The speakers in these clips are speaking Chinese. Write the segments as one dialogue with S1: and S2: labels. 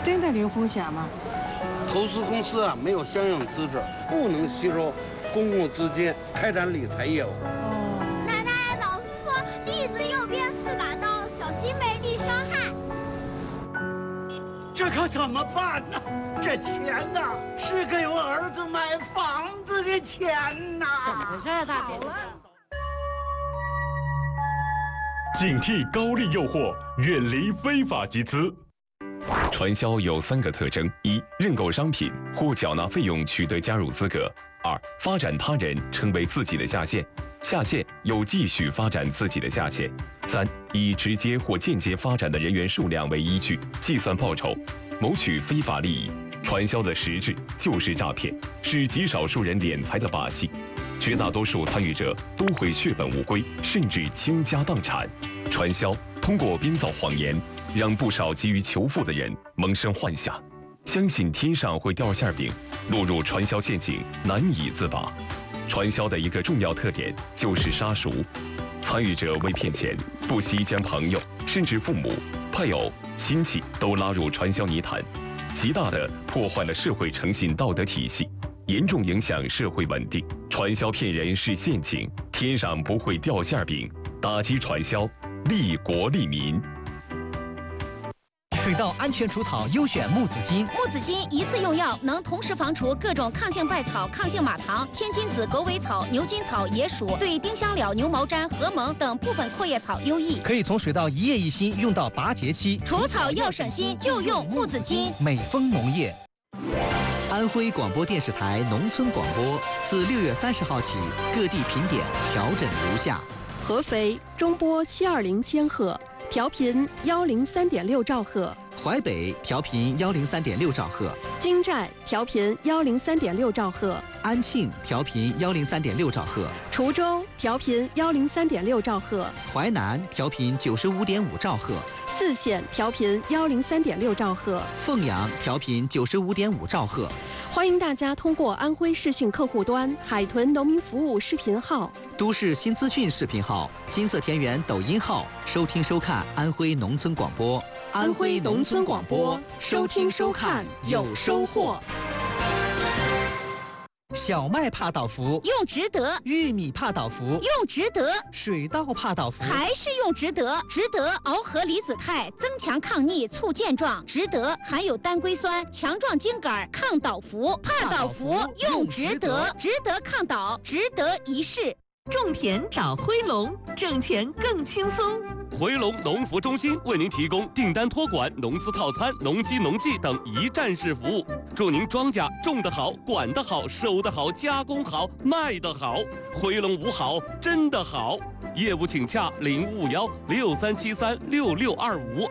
S1: 真的零风险吗？
S2: 投资公司啊没有相应资质，不能吸收公共资金开展理财业务。
S3: 奶奶，老师说栗子右边是把刀，小心没地伤害。
S4: 这可怎么办呢？这钱呐，是给我儿子买房子的钱呐！
S5: 怎么回事啊，大姐？
S6: 警惕高利诱惑，远离非法集资。
S7: 传销有3个特征：一、认购商品或缴纳费用取得加入资格；二、发展他人成为自己的下线，下线又继续发展自己的下线；三、以直接或间接发展的人员数量为依据计算报酬，谋取非法利益。传销的实质就是诈骗，是极少数人敛财的把戏。绝大多数参与者都会血本无归，甚至倾家荡产。传销通过编造谎言，让不少急于求富的人萌生幻想，相信天上会掉馅饼，落入传销陷阱难以自拔。传销的一个重要特点就是杀熟，参与者为骗钱，不惜将朋友甚至父母、配偶、亲戚都拉入传销泥潭，极大地破坏了社会诚信道德体系，严重影响社会稳定。传销骗人是陷阱，天上不会掉馅饼。打击传销，利国利民。
S8: 水稻安全除草优选木子金。
S9: 木子金一次用药能同时防除各种抗性败草、抗性马糖、千金子、狗尾草、牛筋草、野鼠，对丁香蓼、牛毛毡、禾蒙等部分阔叶草优异。
S8: 可以从水稻一叶一心用到拔节期，
S9: 除草要省心，就用木子金。
S8: 美丰农业。安徽广播电视台农村广播自6月30号起，各地频点调整如下：
S10: 合肥中波720千赫，调频103.6兆赫；
S8: 淮北调频103.6兆赫；
S10: 金寨调频103.6兆赫；
S8: 安庆调频103.6兆赫；
S10: 滁州调频103.6兆赫；
S8: 淮南调频95.5兆赫；
S10: 泗县调频103.6兆赫；
S8: 凤阳调频95.5兆赫。
S10: 欢迎大家通过安徽视讯客户端、海豚农民服务视频号、
S8: 都市新资讯视频号、金色田园抖音号收听收看安徽农村广播。
S10: 安徽农村广播，收听收看有收获。
S8: 小麦怕倒伏，
S9: 用值得；
S8: 玉米怕倒伏，
S9: 用值得；
S8: 水稻怕倒伏，
S9: 还是用值得。值得螯合离子肽，增强抗逆，促健壮。值得含有单硅酸，强壮茎秆，抗倒伏。怕倒伏用值得，值得抗倒，值得一试。
S11: 种田找辉龙，挣钱更轻松。
S12: 回龙农服中心为您提供订单托管、农资套餐、农机农技等一站式服务，祝您庄稼种得好、管得好、收得好、加工好、卖得好。回龙无好，真的好。业务请洽055163736625。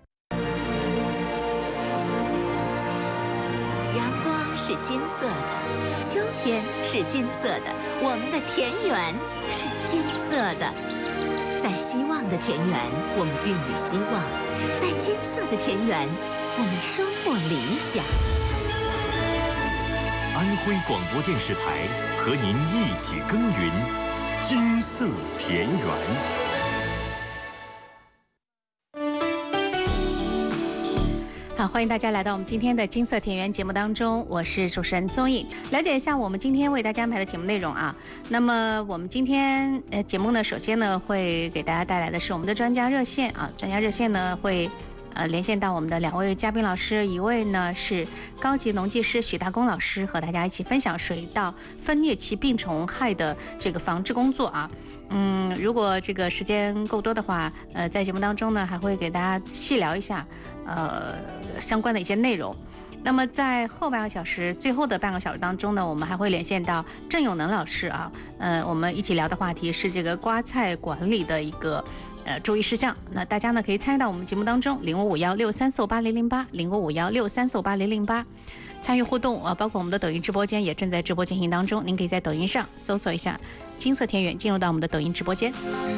S13: 阳光是金色的，秋天是金色的，我们的田园是金色的。在希望的田园，我们孕育希望；在金色的田园，我们收获理想。
S6: 安徽广播电视台和您一起耕耘金色田园。
S5: 好，欢迎大家来到我们今天的金色田园节目当中，我是主持人宗颖。了解一下我们今天为大家安排的节目内容啊。那么我们今天节目呢，首先呢会给大家带来的是我们的专家热线啊。专家热线呢会连线到我们的2位嘉宾老师，一位呢是高级农技师许大功老师，和大家一起分享水稻分疟疾病虫害的这个防治工作啊。如果这个时间够多的话，在节目当中呢还会给大家细聊一下相关的一些内容。那么在后半个小时，最后的半个小时当中呢，我们还会连线到郑永能老师啊，我们一起聊的话题是这个瓜菜管理的一个注意事项。那大家呢可以参与到我们节目当中，055163480008，055163480008，参与互动包括我们的抖音直播间也正在直播进行当中，您可以在抖音上搜索一下金色田园，进入到我们的抖音直播间。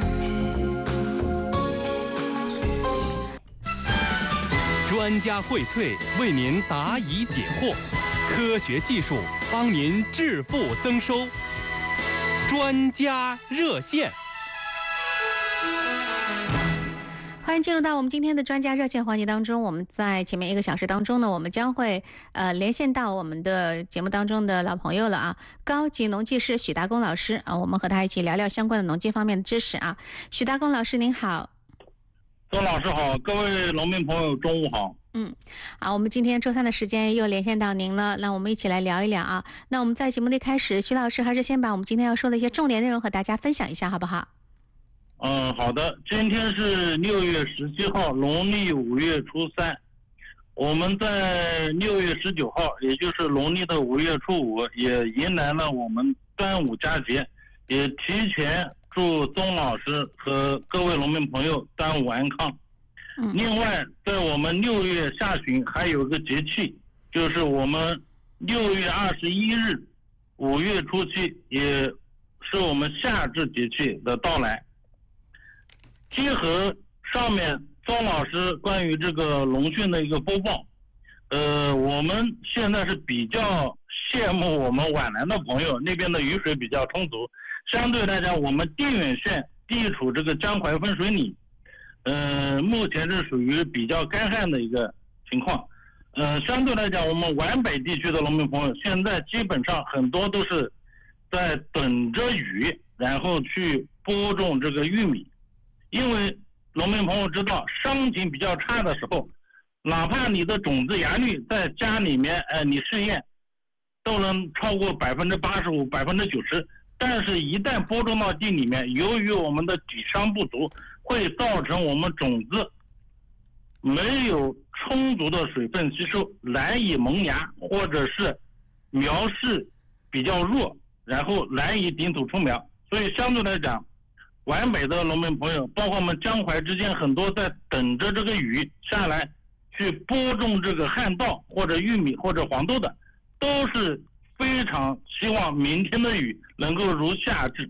S12: 专家荟萃，为您答疑解惑，科学技术帮您致富增收。专家热线。
S5: 欢迎进入到我们今天的专家热线环节当中。我们在前面1个小时当中呢，我们将会连线到我们的节目当中的老朋友了啊，高级农技师许达公老师啊，我们和他一起聊聊相关的农技方面的知识啊。许达公老师您好。
S1: 周老师好，各位农民朋友中午好。
S5: 我们今天周3的时间又连线到您了，那我们一起来聊一聊啊。那我们在节目的一开始，许老师还是先把我们今天要说的一些重点内容和大家分享一下，好不好？
S1: 好的。今天是6月17号，农历5月初3。我们在6月19号，也就是农历的5月初5，也迎来了我们端午佳节，也提前祝钟老师和各位农民朋友端午安康。另外，在我们6月下旬还有个节气，就是我们6月21日5月初7，也是我们夏至节气的到来。结合上面钟老师关于这个农训的一个播报，我们现在是比较羡慕我们皖南的朋友，那边的雨水比较充足。相对来讲，我们定远县地处这个江淮分水岭，目前是属于比较干旱的一个情况。相对来讲，我们皖北地区的农民朋友现在基本上很多都是在等着雨，然后去播种这个玉米。因为农民朋友知道，伤情比较差的时候，哪怕你的种子芽率在家里面，你试验都能超过85%、90%，但是一旦播种到地里面，由于我们的底伤不足，会造成我们种子没有充足的水分吸收，难以萌芽，或者是苗势比较弱，然后难以顶土出苗。所以相对来讲，皖北的农民朋友，包括我们江淮之间，很多在等着这个雨下来去播种这个旱稻或者玉米或者黄豆的，都是非常希望明天的雨能够如夏至。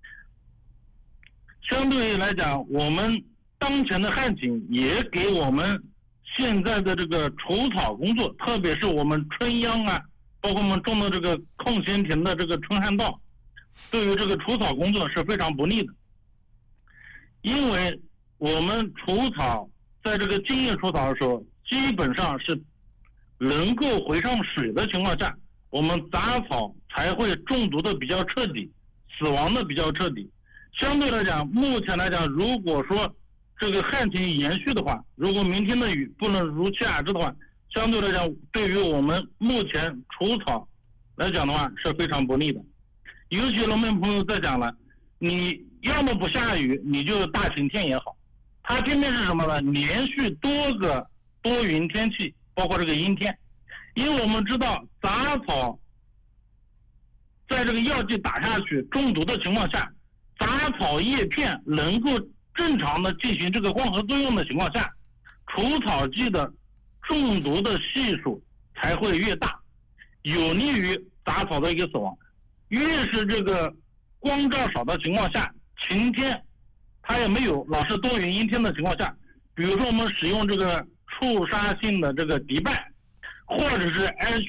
S1: 相对来讲，我们当前的旱情也给我们现在的这个除草工作，特别是我们春秧啊，包括我们种的这个空闲田的这个春旱稻，对于这个除草工作是非常不利的。因为我们除草在这个茎叶除草的时候，基本上是能够回上水的情况下，我们杂草才会中毒的比较彻底，死亡的比较彻底。相对来讲，目前来讲，如果说这个旱情延续的话，如果明天的雨不能如期而至的话，相对来讲，对于我们目前除草来讲的话是非常不利的。尤其农民朋友在讲了，你要么不下雨，你就大晴天也好，它偏偏是什么呢？连续多个多云天气，包括这个阴天。因为我们知道杂草在这个药剂打下去中毒的情况下，杂草叶片能够正常的进行这个光合作用的情况下，除草剂的中毒的系数才会越大，有利于杂草的一个死亡。越是这个光照少的情况下，晴天它也没有老是多云阴天的情况下，比如说我们使用这个触杀性的这个敌败，或者是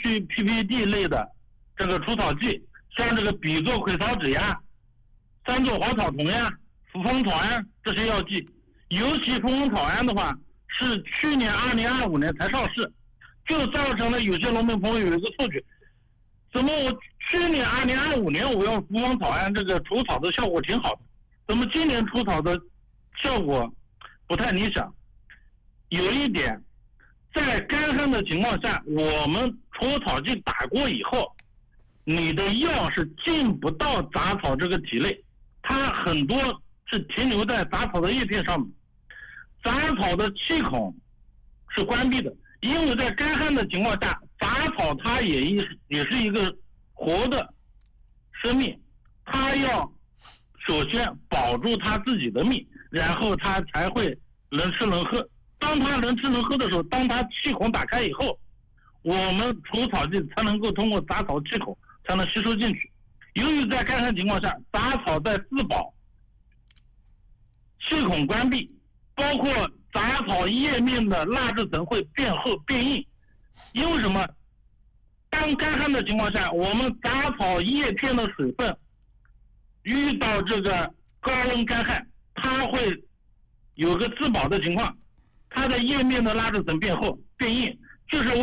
S1: HPPD 类的这个除草剂，像这个吡唑葵草酯呀、三唑华草酮呀、扶风草胺这些药剂，尤其扶风草胺的话，是去年2025年才上市，就造成了有些农民朋友有一个错觉，怎么我去年2025年我用扶风草胺这个除草的效果挺好的，怎么今年除草的效果不太理想？有一点，在干旱的情况下，我们除草剂打过以后，你的药是进不到杂草这个体内，它很多是停留在杂草的叶片上面，杂草的气孔是关闭的。因为在干旱的情况下，杂草它也是一个活的生命，它要首先保住它自己的命，然后它才会能吃能喝。当它能吃能喝的时候，当它气孔打开以后，我们除草剂才能够通过杂草气孔才能吸收进去。由于在干旱情况下，杂草在自保，气孔关闭，包括杂草叶面的蜡质层会变厚变硬。因为什么？当干旱的情况下，我们杂草叶片的水分遇到这个高温干旱，它会有个自保的情况，它的叶面的蜡质层变厚变硬，就是